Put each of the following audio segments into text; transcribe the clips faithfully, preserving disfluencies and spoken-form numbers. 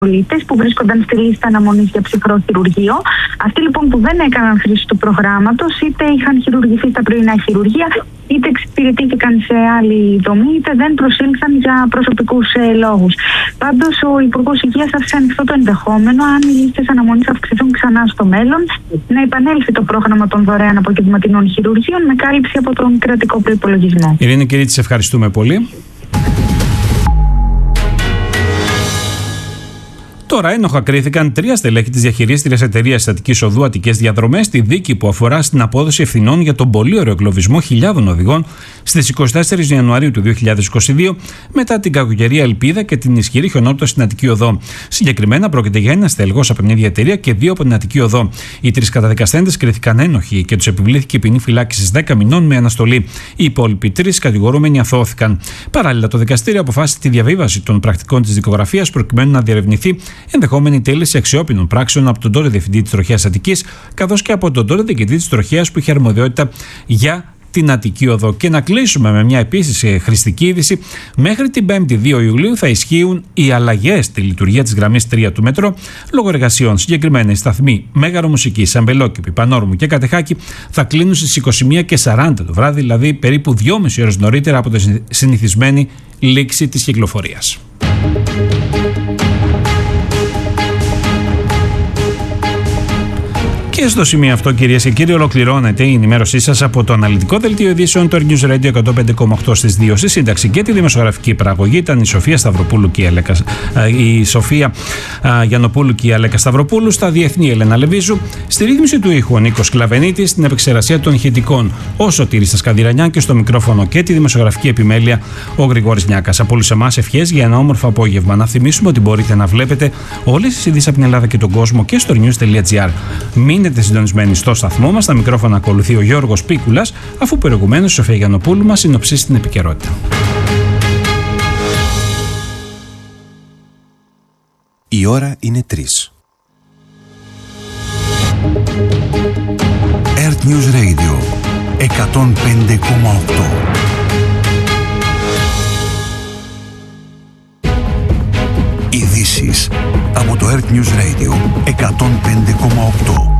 πολίτες που βρίσκονταν στη λίστα αναμονής για ψυχρό χειρουργείο. Αυτοί λοιπόν που δεν έκαναν χρήση του προγράμματος, είτε είχαν χειρουργηθεί στα πρωινά χειρουργεία, είτε εξυπηρετήθηκαν σε άλλη δομή, είτε δεν προσήλθαν για προσωπικούς ε, λόγους. Πάντως, ο Υπουργός Υγείας άφησε ανοιχτό το ενδεχόμενο, αν οι λίστες αναμονής αυξηθούν ξανά στο μέλλον, να επανέλθει το πρόγραμμα των δωρεάν απογευματινών χειρουργείων με κάλυψη από τον κρατικό προϋπολογισμό. Ειρήνη Κυρίτη, σε ευχαριστούμε πολύ. Τώρα ένοχα κρίθηκαν τρία στελέχη της διαχειρίστριας εταιρείας Αττικής Οδού Αττικές Διαδρομές στη δίκη που αφορά στην απόδοση ευθυνών για τον πολύ ωραίο εγκλωβισμό χιλιάδων οδηγών στις εικοστή τέταρτη Ιανουαρίου του δύο χιλιάδες είκοσι δύο μετά την κακοκαιρία Ελπίδα και την ισχυρή χιονότητα στην Αττική Οδό. Συγκεκριμένα πρόκειται για ένα στέλεχος από μια ίδια εταιρεία και δύο από την Αττική Οδό. Οι τρεις καταδικαστέντες κρίθηκαν ένοχοι και τους επιβλήθηκε ποινή φυλάκισης δέκα μηνών με αναστολή. Οι υπόλοιποι τρεις κατηγορούμενοι αθώθηκαν. Παράλληλα, το δικαστήριο αποφάσισε τη διαβίβαση των πρακτικών της δικογραφίας προκειμένου να διερευνηθεί ενδεχόμενη τέλεση αξιόπινων πράξεων από τον τότε διευθυντή της Τροχέας Αττικής, καθώς και από τον τότε διοικητή της Τροχέας που είχε αρμοδιότητα για την Αττική Οδό. Και να κλείσουμε με μια επίσης χρηστική είδηση. Μέχρι την πέμπτη δύο Ιουλίου θα ισχύουν οι αλλαγές στη λειτουργία της γραμμής τρία του μετρό λόγω εργασιών. Συγκεκριμένα οι σταθμοί Μέγαρο Μουσικής, Αμπελόκηπη, Πανόρμου και Κατεχάκη θα κλείνουν στις είκοσι μία και σαράντα το βράδυ, δηλαδή περίπου δυόμιση ώρες νωρίτερα από τη συνηθισμένη λήξη της κυκλοφορίας. Και στο σημείο αυτό, κυρίες και κύριοι, ολοκληρώνεται η ενημέρωσή σας από το αναλυτικό δελτίο ειδήσεων του News Radio εκατόν πέντε κόμμα οκτώ στις δύο. Στη σύνταξη και τη δημοσιογραφική παραγωγή ήταν η Σοφία Σταυροπούλου και η Αλέκα, η Σοφία Γιαννοπούλου και η Αλέκα Σταυροπούλου. Στα διεθνή, Ελένα Λεβίζου. Στη ρύθμιση του ήχου, ο Νίκος Κλαβενίτης. Στην επεξεργασία των ηχητικών, ο Σωτήρης Σκανδυρανιά. Και στο μικρόφωνο και τη δημοσιογραφική επιμέλεια, ο Γρηγόρης Νιάκας. Από όλους εμάς, ευχές για ένα όμορφο απόγευμα. Να θυμίσουμε ότι μπορείτε να βλέπετε όλες τις ειδήσεις από την Ελλάδα και τον κόσμο και στο news τελεία gr. Μείνετε συντονισμένοι στο σταθμό μας. Στα μικρόφωνα ακολουθεί ο Γιώργος Πίκουλας, αφού προηγουμένως η Σοφία Γιαννοπούλου μας συνοψίσει την επικαιρότητα. Η ώρα είναι τρεις. Earth News Radio εκατόν πέντε κόμμα οκτώ. Ειδήσεις από το Earth News Radio εκατόν πέντε κόμμα οκτώ.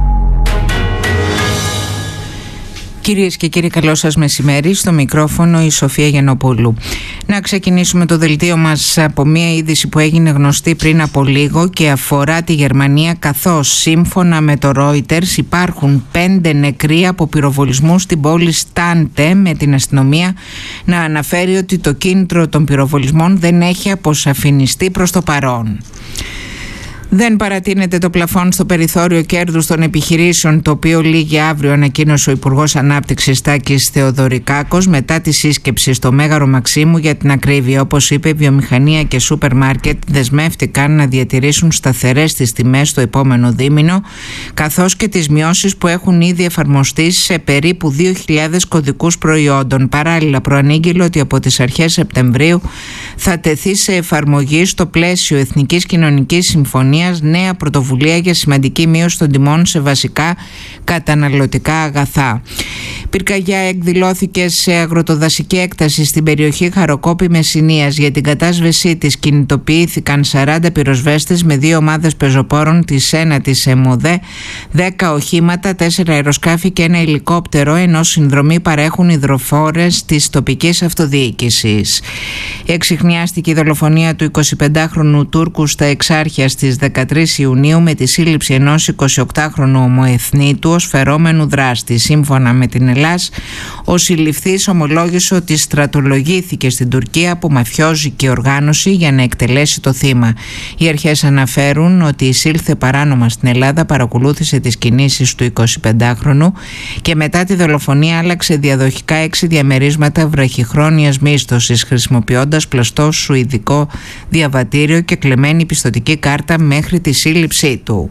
Κυρίες και κύριοι, καλό σας μεσημέρι. Στο μικρόφωνο η Σοφία Γιαννοπούλου. Να ξεκινήσουμε το δελτίο μας από μια είδηση που έγινε γνωστή πριν από λίγο και αφορά τη Γερμανία, καθώς σύμφωνα με το Reuters υπάρχουν πέντε νεκροί από πυροβολισμούς στην πόλη Στάντε, με την αστυνομία να αναφέρει ότι το κίνητρο των πυροβολισμών δεν έχει αποσαφινιστεί προς το παρόν. Δεν παρατείνεται το πλαφόν στο περιθώριο κέρδους των επιχειρήσεων, το οποίο λήγει αύριο, ανακοίνωσε ο Υπουργός Ανάπτυξης Τάκης Θεοδωρικάκος μετά τη σύσκεψη στο Μέγαρο Μαξίμου. Για την ακρίβεια, όπως είπε, βιομηχανία και σούπερ μάρκετ δεσμεύτηκαν να διατηρήσουν σταθερές τις τιμές το επόμενο δίμηνο, καθώς και τις μειώσεις που έχουν ήδη εφαρμοστεί σε περίπου δύο χιλιάδες κωδικούς προϊόντων. Παράλληλα, προανήγγειλε ότι από τις αρχές Σεπτεμβρίου θα τεθεί σε εφαρμογή στο πλαίσιο Εθνικής Κοινωνικής Συμφωνίας νέα πρωτοβουλία για σημαντική μείωση των τιμών σε βασικά καταναλωτικά αγαθά. Πυρκαγιά εκδηλώθηκε σε αγροτοδασική έκταση στην περιοχή Χαροκόπη Μεσσηνίας. Για την κατάσβεσή της κινητοποιήθηκαν σαράντα πυροσβέστες με δύο ομάδες πεζοπόρων της ένατης ΕΜΟΔΕ, δέκα οχήματα, τέσσερα αεροσκάφη και ένα ελικόπτερο, ενώ συνδρομή παρέχουν υδροφόρες της τοπικής αυτοδιοίκησης. Εξιχνιάστηκε η δολοφονία του εικοσιπεντάχρονου Τούρκου στα Εξάρχεια στις δεκατρείς Ιουνίου με τη σύλληψη ενός εικοσιοκτάχρονου ομοεθνήτου ως φερόμενου δράστη. Σύμφωνα με την Ελλάς, ο συλληφθής ομολόγησε ότι στρατολογήθηκε στην Τουρκία από μαφιόζικη οργάνωση για να εκτελέσει το θύμα. Οι αρχές αναφέρουν ότι εισήλθε παράνομα στην Ελλάδα, παρακολούθησε τις κινήσεις του εικοσιπεντάχρονου και μετά τη δολοφονία άλλαξε διαδοχικά έξι διαμερίσματα βραχυχρόνιας μίσθωσης, χρησιμοποιώντας πλαστό σουηδικό διαβατήριο και κλεμμένη πιστωτική κάρτα μέχρι τη σύλληψή του.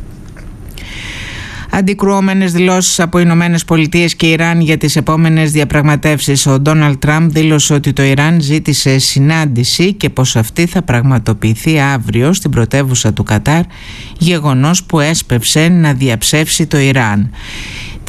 Αντικρουόμενες δηλώσεις από Ηνωμένες Πολιτείες και Ιράν για τις επόμενες διαπραγματεύσεις. Ο Ντόναλντ Τραμπ δήλωσε ότι το Ιράν ζήτησε συνάντηση και πως αυτή θα πραγματοποιηθεί αύριο στην πρωτεύουσα του Κατάρ, γεγονός που έσπευσε να διαψεύσει το Ιράν.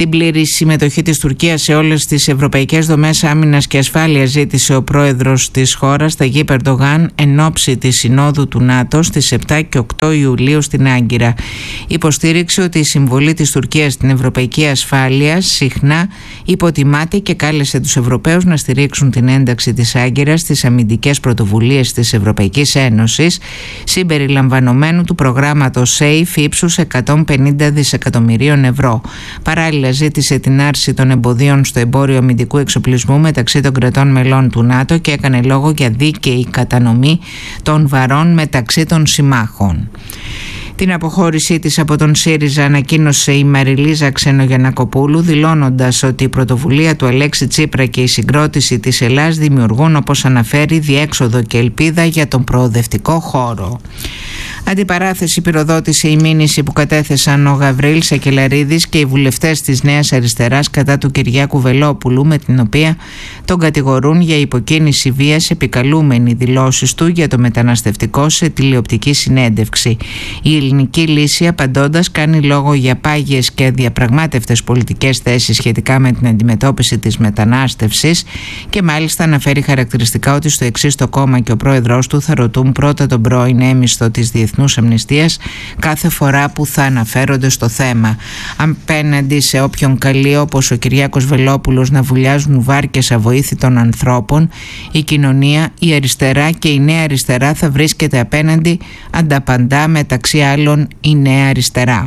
Την πλήρη συμμετοχή της Τουρκίας σε όλες τις ευρωπαϊκές δομές άμυνας και ασφάλειας ζήτησε ο πρόεδρος της χώρας, Ταγίπ Ερντογάν, εν ώψη της Συνόδου του ΝΑΤΟ στις επτά και οκτώ Ιουλίου στην Άγκυρα. Υποστήριξε ότι η συμβολή της Τουρκίας στην ευρωπαϊκή ασφάλεια συχνά υποτιμάται και κάλεσε τους Ευρωπαίους να στηρίξουν την ένταξη της Άγκυρας στις αμυντικές πρωτοβουλίες της Ευρωπαϊκής Ένωσης, συμπεριλαμβανομένου του προγράμματος SAFE ύψους εκατόν πενήντα δισεκατομμυρίων ευρώ. Παράλληλα, ζήτησε την άρση των εμποδίων στο εμπόριο αμυντικού εξοπλισμού μεταξύ των κρατών μελών του ΝΑΤΟ και έκανε λόγο για δίκαιη κατανομή των βαρών μεταξύ των συμμάχων. Την αποχώρησή της από τον ΣΥΡΙΖΑ ανακοίνωσε η Μαριλίζα Ξενογιαννακοπούλου, δηλώνοντας ότι η πρωτοβουλία του Αλέξη Τσίπρα και η συγκρότηση της Ελλάς δημιουργούν, όπως αναφέρει, διέξοδο και ελπίδα για τον προοδευτικό χώρο. Αντιπαράθεση πυροδότησε η μήνυση που κατέθεσαν ο Γαβρίλ Σακελαρίδης και οι βουλευτές της Νέας Αριστεράς κατά του Κυριάκου Βελόπουλου, με την οποία τον κατηγορούν για υποκίνηση βίας, επικαλούμενοι δηλώσεις του για το μεταναστευτικό σε τηλεοπτική συνέντευξη. Η Ελληνική Λύση, απαντώντας, κάνει λόγο για πάγιες και αδιαπραγμάτευτες πολιτικές θέσεις σχετικά με την αντιμετώπιση της μετανάστευσης και μάλιστα αναφέρει χαρακτηριστικά ότι στο εξής το κόμμα και ο πρόεδρός του θα ρωτούν πρώτα τον πρώην έμιστο της Διεθνούς Αμνηστίας κάθε φορά που θα αναφέρονται στο θέμα. Απέναντι σε όποιον καλεί, όπως ο Κυριάκος Βελόπουλος, να βουλιάζουν βάρκες αβοήθητων ανθρώπων, η κοινωνία, η αριστερά και η νέα αριστερά θα βρίσκεται απέναντι, ανταπαντά μεταξύ άλλων η νέα αριστερά.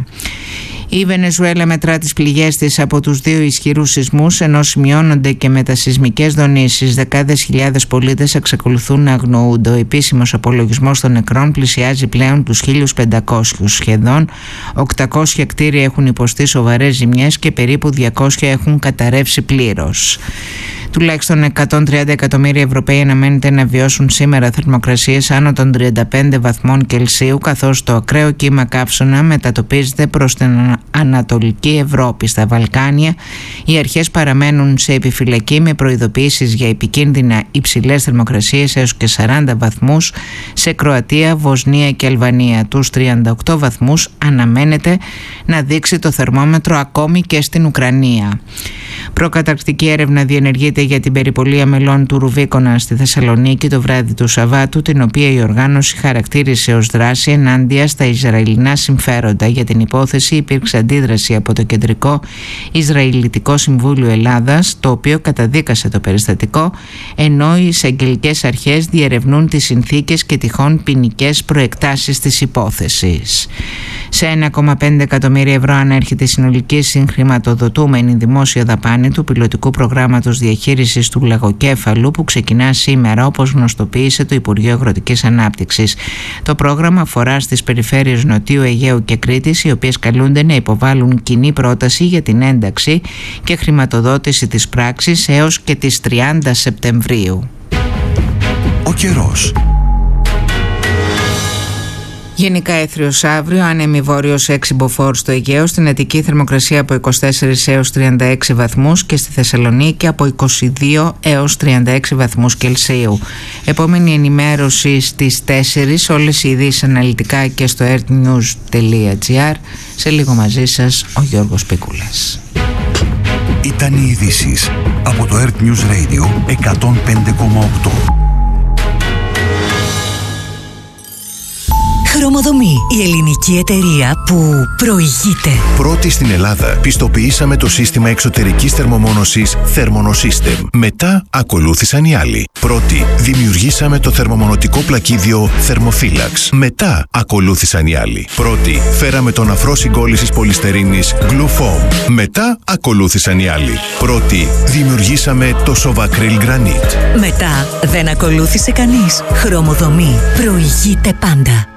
Η Βενεζουέλα μετρά τις πληγές της από τους δύο ισχυρούς σεισμούς, ενώ σημειώνονται και μετασεισμικές δονήσεις. Δεκάδες χιλιάδες πολίτες εξακολουθούν να αγνοούνται. Ο επίσημος απολογισμός των νεκρών πλησιάζει πλέον τους χίλιους πεντακόσιους. Σχεδόν οκτακόσια κτίρια έχουν υποστεί σοβαρές ζημιές και περίπου διακόσια έχουν καταρρεύσει πλήρως. Τουλάχιστον εκατόν τριάντα εκατομμύρια Ευρωπαίοι αναμένεται να βιώσουν σήμερα θερμοκρασίες άνω των τριάντα πέντε βαθμών Κελσίου, καθώς το ακραίο κύμα καύσωνα μετατοπίζεται προς την Ανατολική Ευρώπη. Στα Βαλκάνια οι αρχές παραμένουν σε επιφυλακή με προειδοποιήσεις για επικίνδυνα υψηλές θερμοκρασίες έως και σαράντα βαθμούς σε Κροατία, Βοσνία και Αλβανία. Τους τριάντα οκτώ βαθμούς αναμένεται να δείξει το θερμόμετρο ακόμη και στην Ουκρανία. Προκαταρκτική έρευνα διενεργείται για την περιπολία μελών του Ρουβίκονα στη Θεσσαλονίκη το βράδυ του Σαββάτου, την οποία η οργάνωση χαρακτήρισε ως δράση ενάντια στα Ισραηλινά συμφέροντα. Για την υπόθεση υπήρξε αντίδραση από το Κεντρικό Ισραηλιτικό Συμβούλιο Ελλάδας, το οποίο καταδίκασε το περιστατικό, ενώ οι εισαγγελικές αρχές διερευνούν τις συνθήκες και τυχόν ποινικές προεκτάσεις της υπόθεσης. Σε ένα κόμμα πέντε εκατομμύρια ευρώ ανέρχεται η συνολική συγχρηματοδοτούμενη δημόσια δαπάνη του πιλωτικού προγράμματος διαχείρισης του λαγοκέφαλου, που ξεκινά σήμερα, όπως γνωστοποίησε το Υπουργείο Αγροτικής Ανάπτυξης. Το πρόγραμμα αφορά στις περιφέρειες Νοτιού Αιγαίου και Κρήτης, οι οποίες καλούνται να υποβάλουν κοινή πρόταση για την ένταξη και χρηματοδότηση της πράξης έως και τις τριάντα Σεπτεμβρίου. Ο καιρός. Γενικά έθριος αύριο, άνεμη βόρειος έξι μποφόρ στο Αιγαίο, στην Αττική θερμοκρασία από είκοσι τέσσερα έως τριάντα έξι βαθμούς και στη Θεσσαλονίκη από είκοσι δύο έως τριάντα έξι βαθμούς Κελσίου. Επόμενη ενημέρωση στις τέσσερις, όλες οι ειδήσεις αναλυτικά και στο earthnews τελεία gr. Σε λίγο μαζί σας ο Γιώργος Πίκουλας. Ήταν οι ειδήσεις από το Earth News Radio εκατόν πέντε κόμμα οκτώ. Χρωμοδομή, η ελληνική εταιρεία που προηγείται. Πρώτη στην Ελλάδα, πιστοποιήσαμε το σύστημα εξωτερικής θερμομόνωσης Thermonosystem. Μετά ακολούθησαν οι άλλοι. Πρώτη, δημιουργήσαμε το θερμομονωτικό πλακίδιο Thermophilax. Μετά ακολούθησαν οι άλλοι. Πρώτη, φέραμε τον αφρό συγκόλλησης πολυστερίνης Glufoam. Μετά ακολούθησαν οι άλλοι. Πρώτη, δημιουργήσαμε το Sovacryl Granite. Μετά δεν ακολούθησε κανείς. Χρωμοδομή, προηγείται πάντα.